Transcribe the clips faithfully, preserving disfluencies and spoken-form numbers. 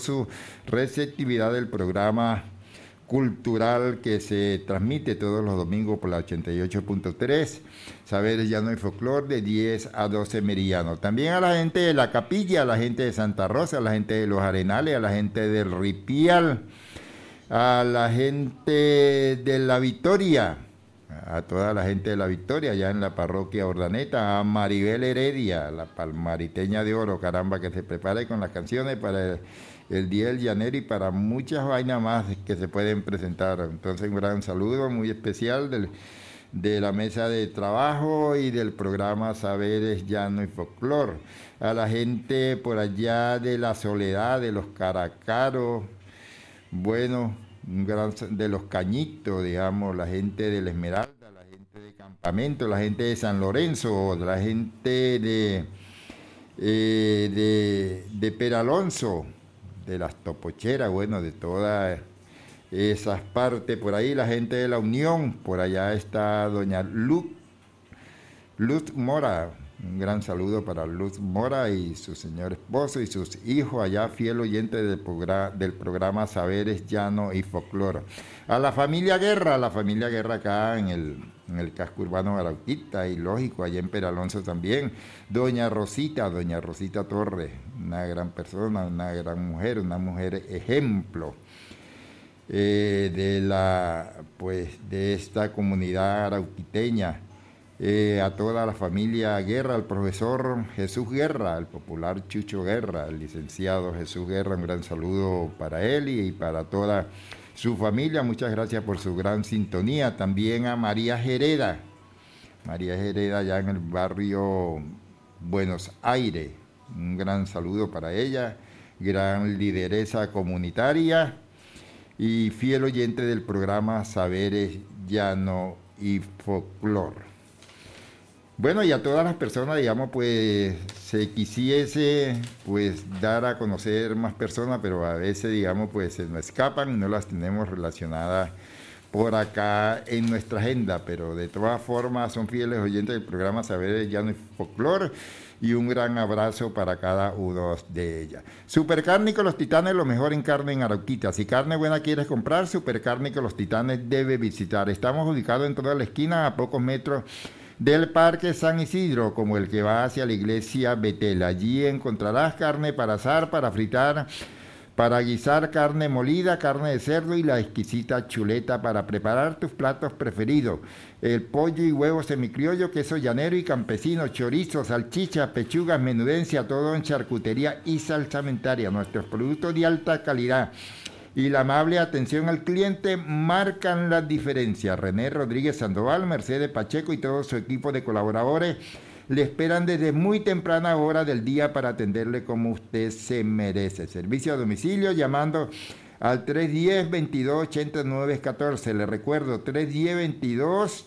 su receptividad del programa cultural que se transmite todos los domingos por la ochenta y ocho punto tres, Saberes Llano y Folclor, de diez a doce meridiano. También a la gente de La Capilla, a la gente de Santa Rosa, a la gente de Los Arenales, a la gente del Ripial, a la gente de La Victoria, a toda la gente de La Victoria, allá en la parroquia Ordaneta, a Maribel Heredia, la palmariteña de oro, caramba, que se prepare con las canciones para el, el Día del Llanero y para muchas vainas más que se pueden presentar. Entonces, un gran saludo muy especial del, de la mesa de trabajo y del programa Saberes Llano y Folclor. A la gente por allá de La Soledad, de los Caracaros, bueno, un gran, de los Cañitos, digamos, la gente de La Esmeralda, la gente de Campamento, la gente de San Lorenzo, la gente de, eh, de, de Peralonso, de las Topocheras, bueno, de todas esas partes por ahí, la gente de La Unión, por allá está doña Luz, Luz Mora. Un gran saludo para Luz Mora y su señor esposo y sus hijos allá, fiel oyente del, programa, del programa Saberes Llano y Folclor. A la familia Guerra, a la familia Guerra acá en el, en el casco urbano de Arauquita, y lógico, allá en Peralonso también. Doña Rosita, doña Rosita Torres, una gran persona, una gran mujer, una mujer ejemplo eh, de la, pues, de esta comunidad arauquiteña. Eh, a toda la familia Guerra, al profesor Jesús Guerra, al popular Chucho Guerra, el licenciado Jesús Guerra, un gran saludo para él y, y para toda su familia. Muchas gracias por su gran sintonía. También a María Jereda, María Jereda allá en el barrio Buenos Aires, un gran saludo para ella, gran lideresa comunitaria y fiel oyente del programa Saberes Llano y Folclor. Bueno, y a todas las personas, digamos, pues se quisiese pues dar a conocer más personas, pero a veces, digamos, pues se nos escapan y no las tenemos relacionadas por acá en nuestra agenda, pero de todas formas son fieles oyentes del programa Saberes Llano y Folclor, y un gran abrazo para cada uno de ellas. Supercárnico Los Titanes, lo mejor en carne en Arauquita. Si carne buena quieres comprar, Supercárnico Los Titanes debe visitar. Estamos ubicados en toda la esquina, a pocos metros del Parque San Isidro, como el que va hacia la iglesia Betel. Allí encontrarás carne para asar, para fritar, para guisar, carne molida, carne de cerdo y la exquisita chuleta para preparar tus platos preferidos. El pollo y huevo semicriollo, queso llanero y campesino, chorizo, salchicha, pechugas, menudencia, todo en charcutería y salsamentaria. Nuestros productos de alta calidad y la amable atención al cliente marcan la diferencia. René Rodríguez Sandoval, Mercedes Pacheco y todo su equipo de colaboradores le esperan desde muy temprana hora del día para atenderle como usted se merece. Servicio a domicilio llamando al tres uno cero, veintidós ochenta y nueve catorce. Le recuerdo, tres uno cero, veintidós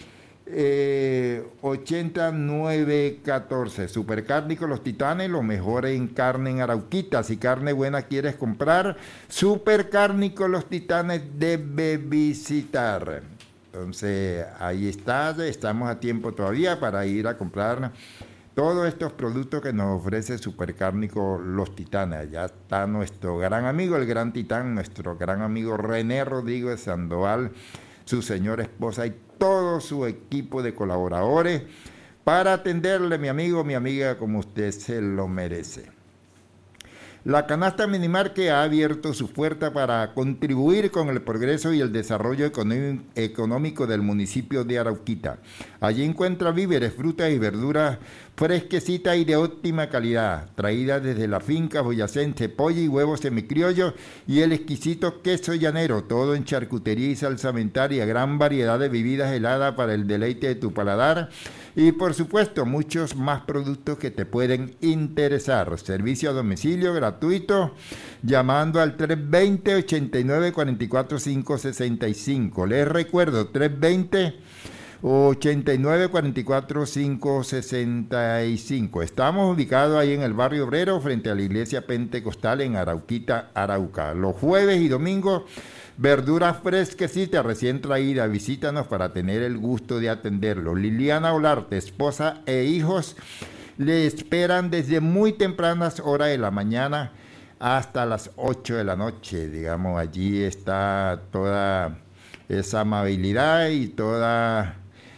ochenta y nueve catorce. Supercárnico Los Titanes, lo mejor en carne en Arauquita. Si carne buena quieres comprar, Supercárnico Los Titanes debe visitar. Entonces, ahí está, estamos a tiempo todavía para ir a comprar todos estos productos que nos ofrece Supercárnico Los Titanes. Ya está nuestro gran amigo, el gran titán, nuestro gran amigo René Rodríguez Sandoval, su señora esposa y todo su equipo de colaboradores para atenderle, mi amigo, mi amiga, como usted se lo merece. La canasta Minimar, que ha abierto su puerta para contribuir con el progreso y el desarrollo económico del municipio de Arauquita. Allí encuentra víveres, frutas y verduras fresquecitas y de óptima calidad, traídas desde la finca boyacense, pollo y huevos semicriollos y el exquisito queso llanero, todo en charcutería y salsamentaria, gran variedad de bebidas heladas para el deleite de tu paladar y, por supuesto, muchos más productos que te pueden interesar. Servicio a domicilio gratuito llamando al tres dos cero, ochenta y nueve, cuarenta y cuatro, cinco sesenta y cinco. Les recuerdo, tres dos cero, ochenta y nueve, cuarenta y cuatro, cinco sesenta y cinco. Estamos ubicados ahí en el barrio obrero, frente a la iglesia pentecostal en Arauquita, Arauca. Los jueves y domingos, verduras fresquecitas recién traídas. Visítanos para tener el gusto de atenderlo. Liliana Olarte, esposa e hijos, le esperan desde muy tempranas horas de la mañana hasta las ocho de la noche, digamos, allí está toda esa amabilidad y toda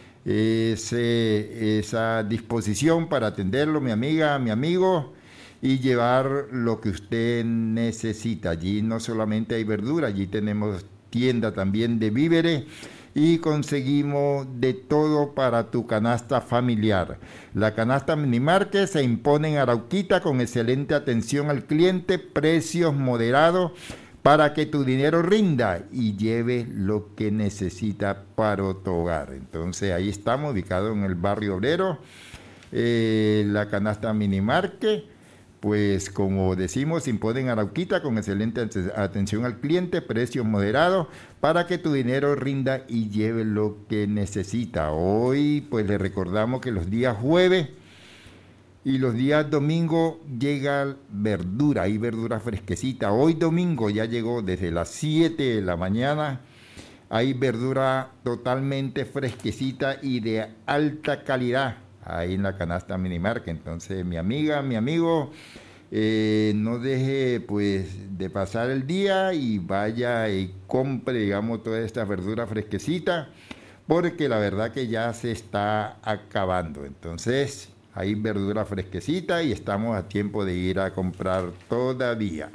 ese, esa disposición para atenderlo, mi amiga, mi amigo, y llevar lo que usted necesita. Allí no solamente hay verdura, allí tenemos tienda también de víveres y conseguimos de todo para tu canasta familiar. La canasta Minimarket se impone en Arauquita con excelente atención al cliente, precios moderados para que tu dinero rinda y lleve lo que necesita para tu hogar. Entonces ahí estamos ubicados en el barrio obrero, eh, la canasta Minimarket. Pues como decimos, impone en Arauquita con excelente atención al cliente, precios moderados para que tu dinero rinda y lleve lo que necesita. Hoy pues le recordamos que los días jueves y los días domingo llega verdura, hay verdura fresquecita. Hoy domingo ya llegó desde las siete de la mañana, hay verdura totalmente fresquecita y de alta calidad ahí en la canasta Minimarket. Entonces, mi amiga, mi amigo, eh, no deje pues de pasar el día y vaya y compre, digamos, toda esta verdura fresquecita, porque la verdad que ya se está acabando. Entonces, hay verdura fresquecita y estamos a tiempo de ir a comprar todavía.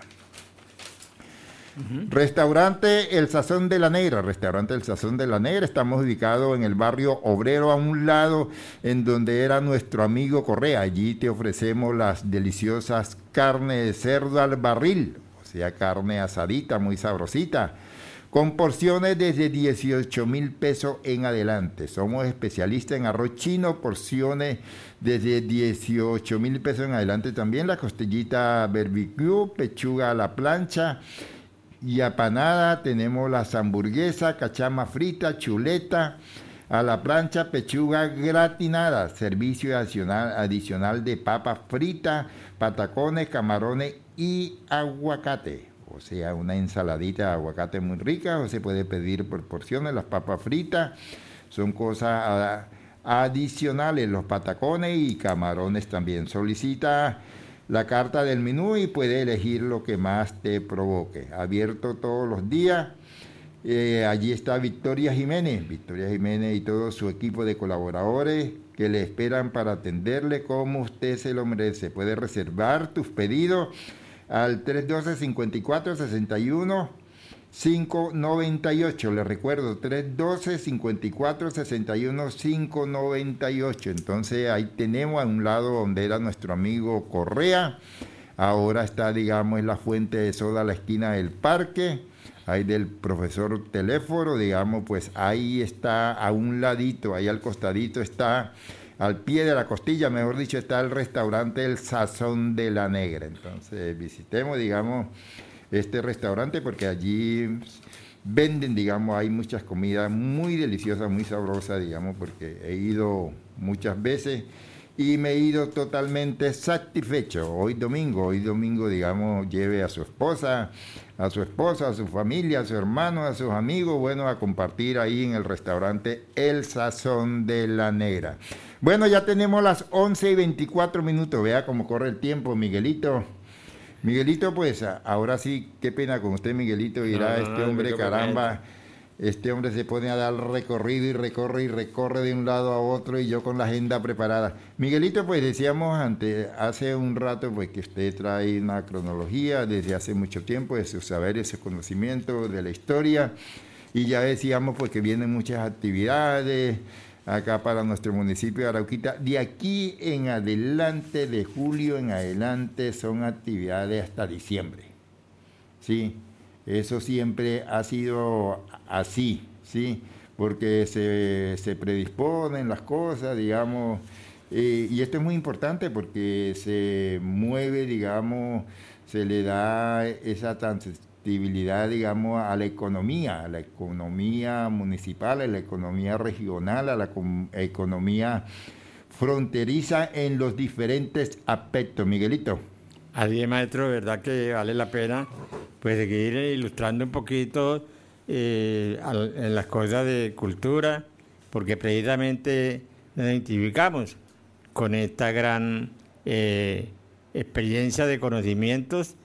Uh-huh. Restaurante El Sazón de la Negra, Restaurante El Sazón de la Negra, estamos ubicados en el barrio obrero, a un lado en donde era nuestro amigo Correa. Allí te ofrecemos las deliciosas carnes de cerdo al barril, o sea, carne asadita, muy sabrosita, con porciones desde dieciocho mil pesos en adelante. Somos especialistas en arroz chino, porciones desde dieciocho mil pesos en adelante también, la costillita barbecue, pechuga a la plancha y apanada, tenemos las hamburguesas, cachama frita, chuleta a la plancha, pechuga gratinada, servicio adicional, adicional de papas fritas, patacones, camarones y aguacate. O sea, una ensaladita de aguacate muy rica, o se puede pedir por porciones. Las papas fritas son cosas a, adicionales, los patacones y camarones también. Solicita la carta del menú y puede elegir lo que más te provoque. Abierto todos los días. Eh, allí está Victoria Jiménez, Victoria Jiménez y todo su equipo de colaboradores que le esperan para atenderle como usted se lo merece. Puede reservar tus pedidos al tres uno dos, cinco cuatro, seis uno cinco nueve ocho. Le recuerdo, tres uno dos, cinco cuatro, seis uno cinco nueve ocho. Entonces ahí tenemos a un lado donde era nuestro amigo Correa. Ahora está, digamos, en la fuente de soda a la esquina del parque. Ahí del profesor Teléfono, digamos, pues ahí está a un ladito, ahí al costadito está, al pie de la costilla, mejor dicho, está el restaurante El Sazón de la Negra. Entonces visitemos, digamos, este restaurante porque allí venden, digamos, hay muchas comidas muy deliciosas, muy sabrosas, digamos, porque he ido muchas veces y me he ido totalmente satisfecho. Hoy domingo, hoy domingo, digamos, lleve a su esposa, a su esposa, a su familia, a su hermano, a sus amigos, bueno, a compartir ahí en el restaurante El Sazón de la Negra. Bueno, ya tenemos las once y veinticuatro minutos, vea cómo corre el tiempo, Miguelito. Miguelito, pues, ahora sí, qué pena con usted, Miguelito, irá no, no, este hombre, no, caramba, este hombre se pone a dar recorrido y recorre y recorre de un lado a otro y yo con la agenda preparada. Miguelito, pues decíamos antes, hace un rato, pues que usted trae una cronología desde hace mucho tiempo de sus saberes, sus conocimientos de la historia, y ya decíamos pues que vienen muchas actividades acá para nuestro municipio de Arauquita. De aquí en adelante, de julio en adelante, son actividades hasta diciembre. Sí, eso siempre ha sido así, sí, porque se, se predisponen las cosas, digamos, eh, y esto es muy importante porque se mueve, digamos, se le da esa sensibilidad, digamos, a la economía, a la economía municipal, a la economía regional, a la economía fronteriza en los diferentes aspectos. Miguelito. Así es, maestro, verdad que vale la pena pues seguir ilustrando un poquito eh, en las cosas de cultura, porque precisamente nos identificamos con esta gran eh, experiencia de conocimientos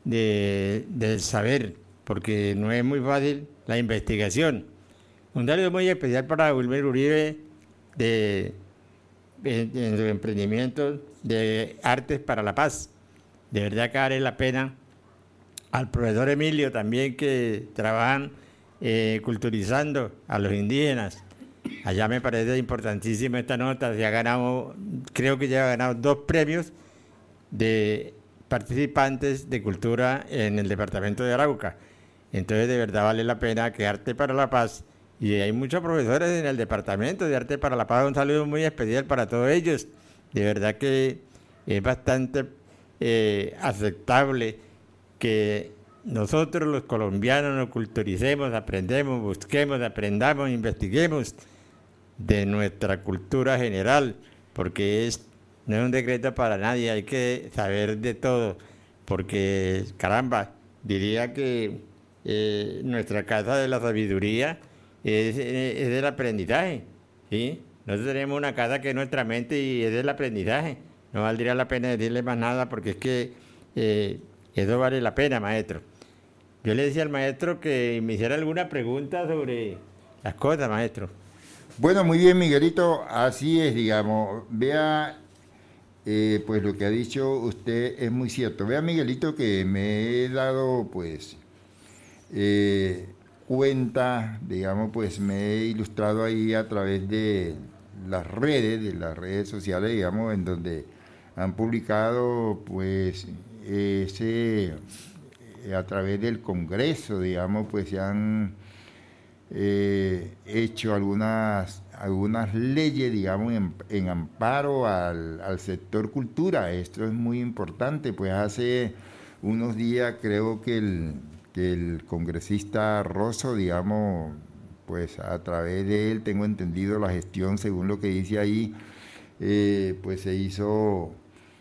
de, del saber, porque no es muy fácil la investigación. Un saludo muy especial para Wilmer Uribe de, de, de su emprendimiento de Artes para la Paz. De verdad que vale la pena. Al profesor Emilio también, que trabajan eh, culturizando a los indígenas. Allá me parece importantísima esta nota. Se ha ganado, creo que ya ha ganado dos premios de participantes de cultura en el departamento de Arauca. Entonces de verdad vale la pena que Arte para la Paz, y hay muchos profesores en el departamento de Arte para la Paz, un saludo muy especial para todos ellos. De verdad que es bastante eh, aceptable que nosotros los colombianos nos culturicemos, aprendemos, busquemos, aprendamos, investiguemos de nuestra cultura general, porque es, no es un decreto para nadie, hay que saber de todo, porque caramba, diría que eh, nuestra casa de la sabiduría es, es el aprendizaje, ¿sí? Nosotros tenemos una casa que es nuestra mente y es el aprendizaje. No valdría la pena decirle más nada, porque es que eh, eso vale la pena, maestro. Yo le decía al maestro que me hiciera alguna pregunta sobre las cosas, maestro. Bueno, muy bien, Miguelito, así es, digamos. Vea, eh, pues lo que ha dicho usted es muy cierto. Vea, Miguelito, que me he dado, pues, eh, cuenta, digamos, pues me he ilustrado ahí a través de las redes, de las redes sociales, digamos, en donde han publicado, pues, ese, a través del Congreso, digamos, pues se han eh, hecho algunas, algunas leyes, digamos, en, en amparo al, al sector cultura. Esto es muy importante, pues hace unos días creo que el, que el congresista Rosso, digamos, pues a través de él tengo entendido la gestión, según lo que dice ahí, eh, pues se hizo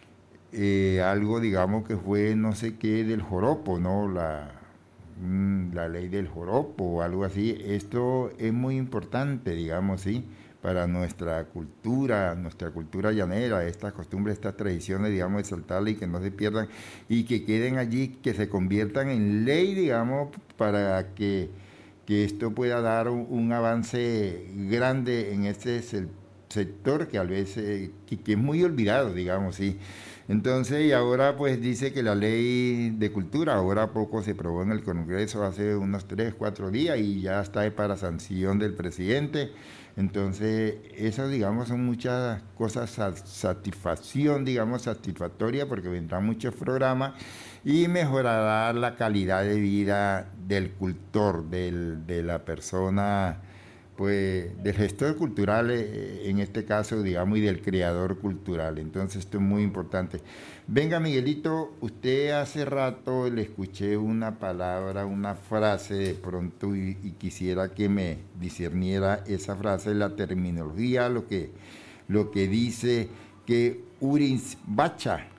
eh, algo, digamos, que fue no sé qué del joropo, ¿no? La, mm, la ley del joropo o algo así. Esto es muy importante, digamos, sí, para nuestra cultura, nuestra cultura llanera, estas costumbres, estas tradiciones, digamos, exaltarlas y que no se pierdan y que queden allí, que se conviertan en ley, digamos, para que que esto pueda dar un, un avance grande en este sector que a veces que, que es muy olvidado, digamos, sí. Entonces, y ahora pues dice que la ley de cultura, ahora a poco se aprobó en el Congreso hace unos tres, cuatro días y ya está para sanción del presidente. Entonces, esas, digamos, son muchas cosas, satisfacción, digamos, satisfactoria, porque vendrán muchos programas y mejorará la calidad de vida del cultor, del, de la persona, pues, del gestor cultural, eh, en este caso, digamos, y del creador cultural. Entonces, esto es muy importante. Venga, Miguelito, usted hace rato le escuché una palabra, una frase de pronto y, y quisiera que me discerniera esa frase, la terminología, lo que, lo que dice que Urimbacha,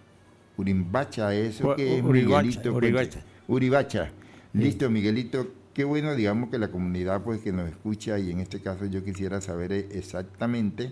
Urimbacha, eso que es Miguelito. Uribacha. Uribacha. Listo, Miguelito. Qué bueno, digamos, que la comunidad pues que nos escucha, y en este caso yo quisiera saber exactamente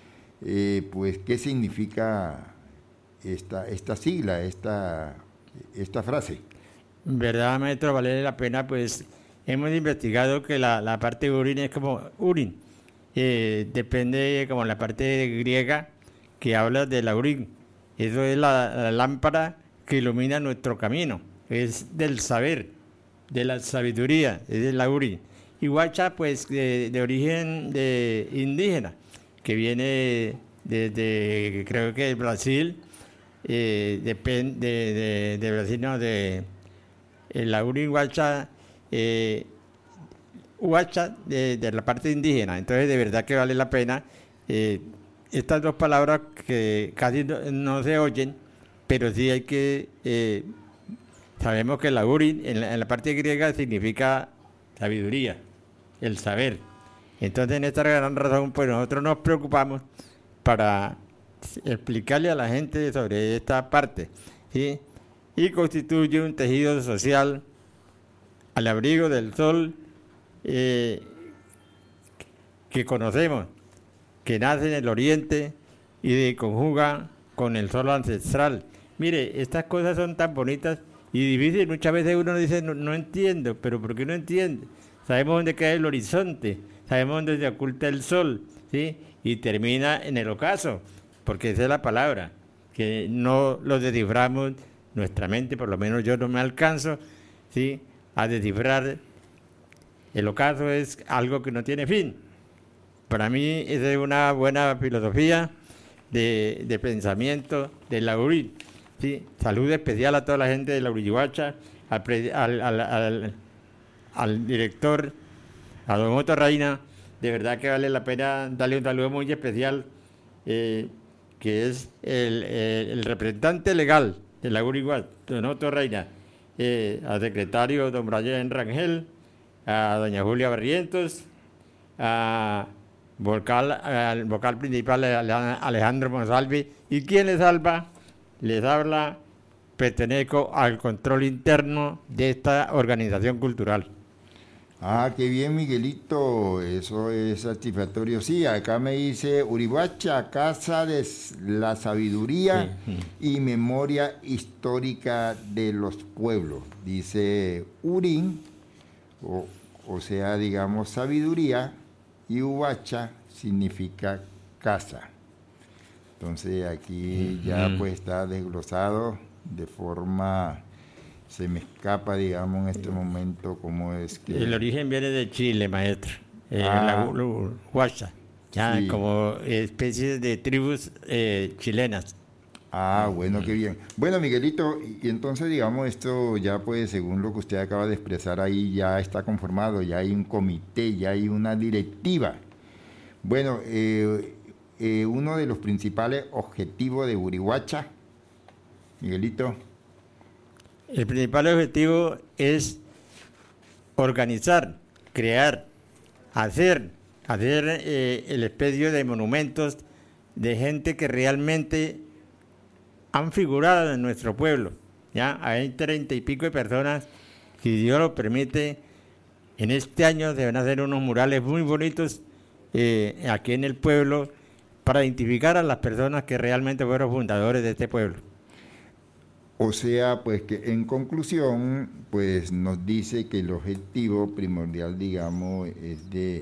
eh, pues qué significa esta, esta sigla, esta, esta frase. Verdad, maestro, vale la pena, pues hemos investigado que la, la parte de Urin es como Urin, eh, depende como la parte griega que habla de la Urin. Eso es la, la lámpara que ilumina nuestro camino, es del saber, de la sabiduría, es de la Urin. Y Huacha, pues de, de origen de indígena, que viene desde, creo que Brasil, eh, depende de, de, de Brasil, no, de el Urin Huacha, eh, Huacha de, de la parte indígena. Entonces, de verdad que vale la pena. Eh, estas dos palabras que casi no, no se oyen, pero sí hay que... Eh, sabemos que la Urin en la, en la parte griega significa sabiduría, el saber. Entonces, en esta gran razón, pues nosotros nos preocupamos para explicarle a la gente sobre esta parte, ¿sí? Y constituye un tejido social al abrigo del sol eh, que conocemos, que nace en el oriente y se conjuga con el sol ancestral. Mire, estas cosas son tan bonitas y difícil. Muchas veces uno dice, no, no entiendo, pero ¿por qué no entiende? Sabemos dónde queda el horizonte, sabemos dónde se oculta el sol, ¿sí? Y termina en el ocaso, porque esa es la palabra, que no lo desciframos, nuestra mente, por lo menos yo no me alcanzo, ¿sí?, a descifrar. El ocaso es algo que no tiene fin. Para mí esa es una buena filosofía de, de pensamiento de la U R I, ¿sí? Salud especial a toda la gente de la Urihuacha, al, pre, al, al, al, al director, a don Otto Reina. De verdad que vale la pena darle un saludo muy especial, eh, que es el, el, el representante legal de la Urihuacha, don Otto Reina, eh, al secretario don Brian Rangel, a doña Julia Barrientos, a vocal, al vocal principal Alejandro Monsalvi, y quien les salva, les habla, pertenezco al control interno de esta organización cultural. Ah, qué bien, Miguelito, eso es satisfactorio. Sí, acá me dice Urihuacha, Casa de la Sabiduría sí, sí. y Memoria Histórica de los Pueblos. Dice Urín, o, o sea, digamos, sabiduría, y Huacha significa casa. Entonces aquí ya uh-huh. pues está desglosado de forma... Se me escapa, digamos, en este momento cómo es que... El origen viene de Chile, maestro. Eh, ah, la Huacha, ya sí. como especies de tribus eh, chilenas. Ah, bueno, qué bien. Bueno, Miguelito, y entonces, digamos, esto ya pues, según lo que usted acaba de expresar ahí, ya está conformado, ya hay un comité, ya hay una directiva. Bueno, eh, eh, uno de los principales objetivos de Urihuacha, Miguelito... El principal objetivo es organizar, crear, hacer, hacer eh, el expedio de monumentos de gente que realmente han figurado en nuestro pueblo. Ya hay treinta y pico de personas, si Dios lo permite, en este año se van a hacer unos murales muy bonitos eh, aquí en el pueblo para identificar a las personas que realmente fueron fundadores de este pueblo. O sea, pues que en conclusión, pues nos dice que el objetivo primordial, digamos, es de,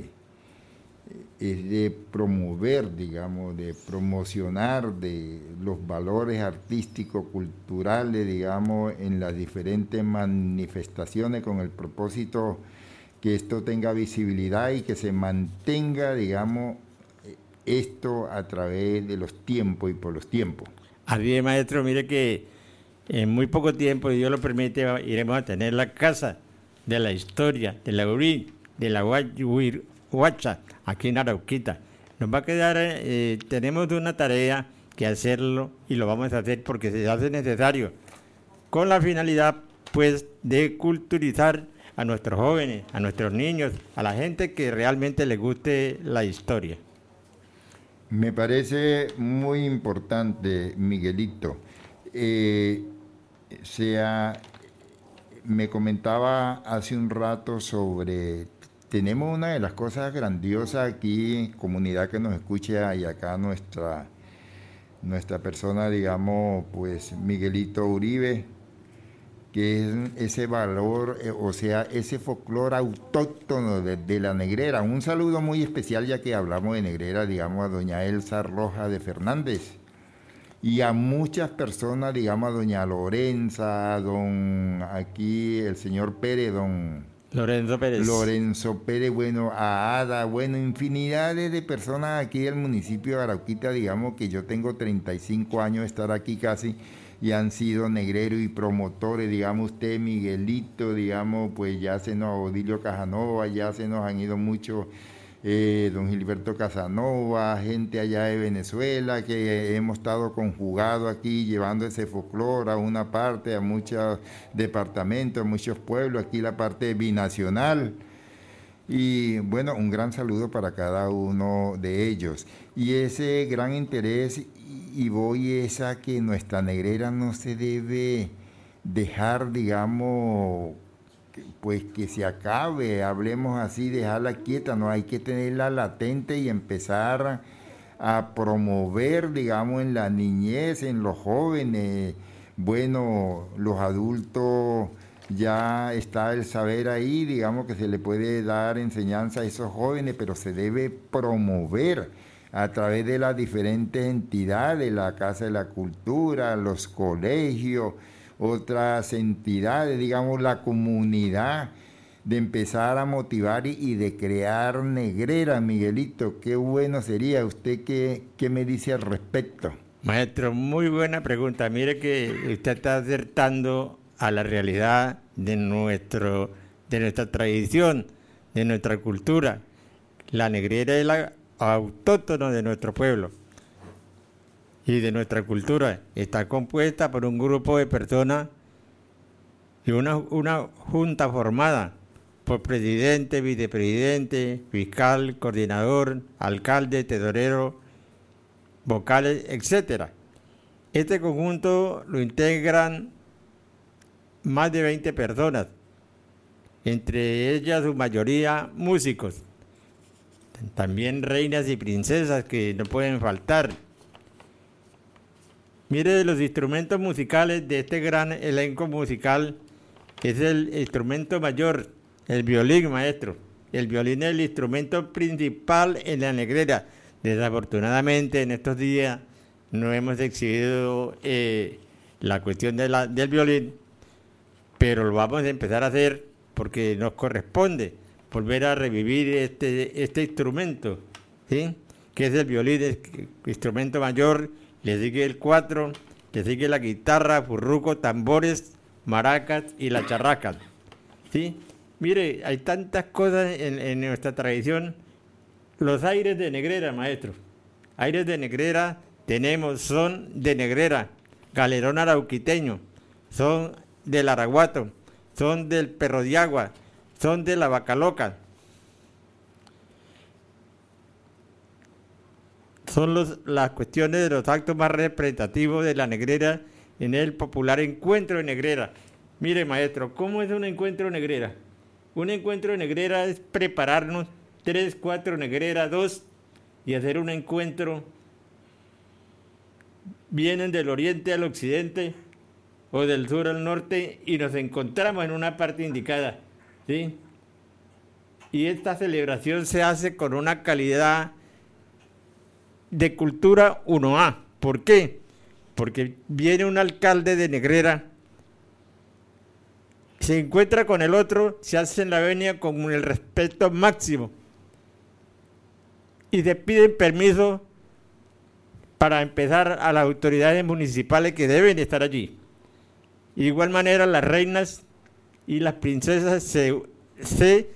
es de promover, digamos, de promocionar de los valores artísticos, culturales, digamos, en las diferentes manifestaciones con el propósito que esto tenga visibilidad y que se mantenga, digamos, esto a través de los tiempos y por los tiempos. Así es, maestro, mire que en muy poco tiempo, si Dios lo permite, iremos a tener la casa de la historia, de la U R I, de la Huacha, aquí en Arauquita. Nos va a quedar, eh, tenemos una tarea que hacerlo y lo vamos a hacer porque se hace necesario, con la finalidad, pues, de culturizar a nuestros jóvenes, a nuestros niños, a la gente que realmente les guste la historia. Me parece muy importante, Miguelito. Eh, sea, me comentaba hace un rato sobre, tenemos una de las cosas grandiosas aquí, comunidad que nos escucha, y acá nuestra, nuestra persona, digamos, pues Miguelito Uribe, que es ese valor, eh, o sea, ese folclore autóctono de, de la Negrera. Un saludo muy especial, ya que hablamos de Negrera, digamos, a doña Elsa Roja de Fernández. Y a muchas personas, digamos, a doña Lorenza, a don, aquí el señor Pérez, don... Lorenzo Pérez. Lorenzo Pérez, bueno, a Ada, bueno, infinidades de personas aquí del municipio de Arauquita, digamos que yo tengo treinta y cinco años de estar aquí casi, y han sido negreros y promotores, digamos usted, Miguelito, digamos, pues ya se nos, Odilio Casanova, ya se nos han ido muchos... Eh, don Gilberto Casanova, gente allá de Venezuela, que hemos estado conjugados aquí, llevando ese folclore a una parte, a muchos departamentos, a muchos pueblos, aquí la parte binacional. Y bueno, un gran saludo para cada uno de ellos. Y ese gran interés, y voy es a que nuestra negrera no se debe dejar, digamos, pues que se acabe, hablemos así, dejarla quieta, no hay que tenerla latente y empezar a promover, digamos, en la niñez, en los jóvenes, bueno, los adultos ya está el saber ahí, digamos que se le puede dar enseñanza a esos jóvenes, pero se debe promover a través de las diferentes entidades, la Casa de la Cultura, los colegios, otras entidades, digamos la comunidad, de empezar a motivar y, y de crear negrera. Miguelito, qué bueno sería. ¿Usted qué, qué me dice al respecto? Maestro, muy buena pregunta. Mire que usted está acertando a la realidad de, nuestro, de nuestra tradición, de nuestra cultura. La negrera es la autóctona de nuestro pueblo y de nuestra cultura. Está compuesta por un grupo de personas y una, una junta formada por presidente, vicepresidente, fiscal, coordinador, alcalde, tesorero, vocales, etcétera. Este conjunto lo integran más de veinte personas, entre ellas su mayoría músicos, también reinas y princesas que no pueden faltar. Mire, los instrumentos musicales de este gran elenco musical es el instrumento mayor, el violín, maestro. El violín es el instrumento principal en la negrera. Desafortunadamente en estos días no hemos exhibido eh, la cuestión de la, del violín, pero lo vamos a empezar a hacer porque nos corresponde volver a revivir este, este instrumento, ¿sí? Que es el violín, el instrumento mayor, le sigue el cuatro, le sigue la guitarra, furruco, tambores, maracas y la charraca, ¿sí? Mire, hay tantas cosas en, en nuestra tradición. Los aires de negrera, maestro. Aires de negrera tenemos, son de negrera, galerón arauquiteño, son del araguato, son del perro de agua, son de la vaca loca. Son los, las cuestiones de los actos más representativos de la negrera en el popular encuentro de negrera. Mire, maestro, ¿cómo es un encuentro de negrera? Un encuentro de negrera es prepararnos tres, cuatro negreras, dos, y hacer un encuentro. Vienen del oriente al occidente o del sur al norte y nos encontramos en una parte indicada, ¿sí? Y esta celebración se hace con una calidad de cultura uno A. ¿Por qué? Porque viene un alcalde de negrera, se encuentra con el otro, se hace en la venia con el respeto máximo y se piden permiso para empezar a las autoridades municipales que deben estar allí. De igual manera, las reinas y las princesas se, se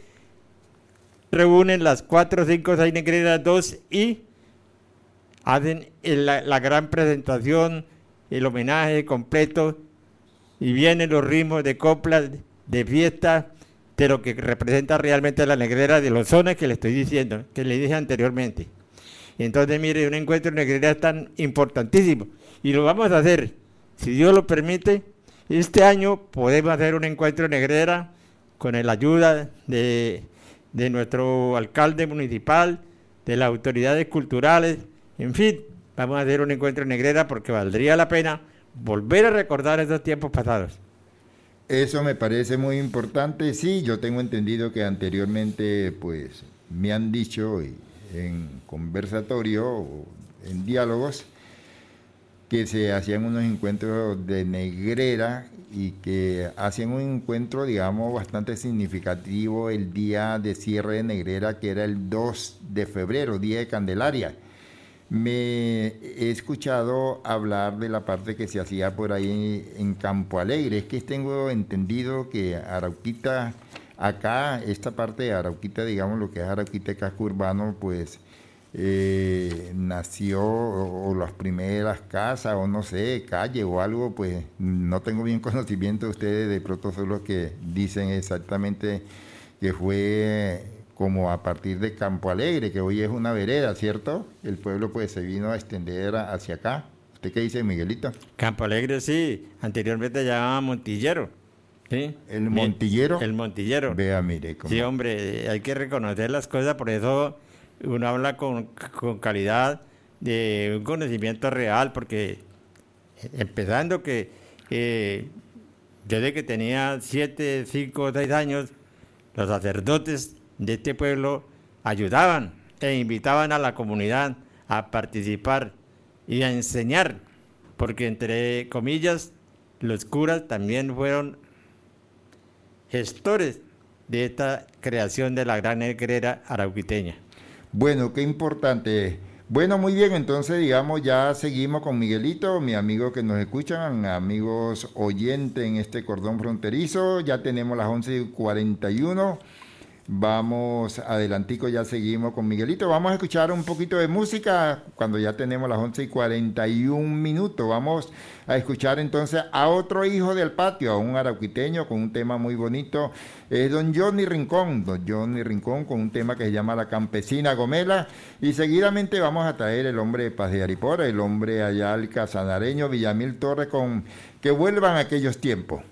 reúnen, las cuatro, cinco, seis negreras, dos, y hacen el, la, la gran presentación, el homenaje completo, y vienen los ritmos de coplas, de fiesta, de lo que representa realmente la negrera de los sones que le estoy diciendo, que le dije anteriormente. Entonces, mire, un encuentro de negrera es tan importantísimo, y lo vamos a hacer, si Dios lo permite. Este año podemos hacer un encuentro de negrera con la ayuda de, de nuestro alcalde municipal, de las autoridades culturales, en fin, vamos a hacer un encuentro de negrera porque valdría la pena volver a recordar esos tiempos pasados. Eso me parece muy importante. Sí, yo tengo entendido que anteriormente, pues, me han dicho en conversatorio o en diálogos que se hacían unos encuentros de negrera y que hacían un encuentro, digamos, bastante significativo el día de cierre de negrera, que era el dos de febrero, día de Candelaria. Me he escuchado hablar de la parte que se hacía por ahí en Campo Alegre. Es que tengo entendido que Arauquita, acá, esta parte de Arauquita, digamos lo que es Arauquita, casco urbano, pues eh, nació, o, o las primeras casas, o no sé, calle o algo, pues no tengo bien conocimiento de ustedes, de pronto son los que dicen exactamente que fue como a partir de Campo Alegre, que hoy es una vereda, ¿cierto? El pueblo pues se vino a extender hacia acá. ¿Usted qué dice, Miguelito? Campo Alegre, sí, anteriormente se llamaba Montillero. ¿Sí? ¿El Montillero? El Montillero. Vea, mire. ¿Cómo? Sí, hombre, hay que reconocer las cosas, por eso uno habla con, con calidad de un conocimiento real, porque empezando que eh, desde que tenía siete, cinco, seis años, los sacerdotes de este pueblo ayudaban e invitaban a la comunidad a participar y a enseñar, porque entre comillas, los curas también fueron gestores de esta creación de la gran negrera arauquiteña. Bueno, qué importante. Bueno, muy bien, entonces digamos ya seguimos con Miguelito, mi amigo que nos escuchan, amigos oyentes en este cordón fronterizo, ya tenemos las once y cuarenta y uno. Vamos adelantico, ya seguimos con Miguelito. Vamos a escuchar un poquito de música cuando ya tenemos las once y cuarenta y un minutos. Vamos a escuchar entonces a otro hijo del patio, a un arauquiteño con un tema muy bonito. Es don Johnny Rincón, don Johnny Rincón con un tema que se llama La Campesina Gomela. Y seguidamente vamos a traer el hombre de Paz de Aripora, el hombre allá al casanareño Villamil Torres con Que vuelvan aquellos tiempos.